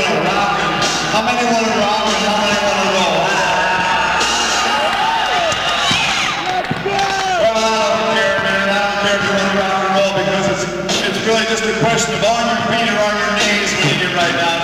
want to rock and how many want to rock and how many want to roll? Well, I don't care, man. I don't care if you want to rock and roll because it's really just a question of on your feet or on your knees when you get right down